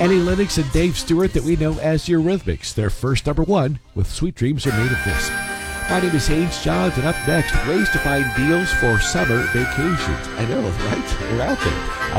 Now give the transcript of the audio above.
Annie Lennox and Dave Stewart that we know as Eurythmics. Their first #1 with Sweet Dreams Are Made of This. My name is Haynes Johns, and up next, ways to find deals for summer vacations. I know, right? We're out there.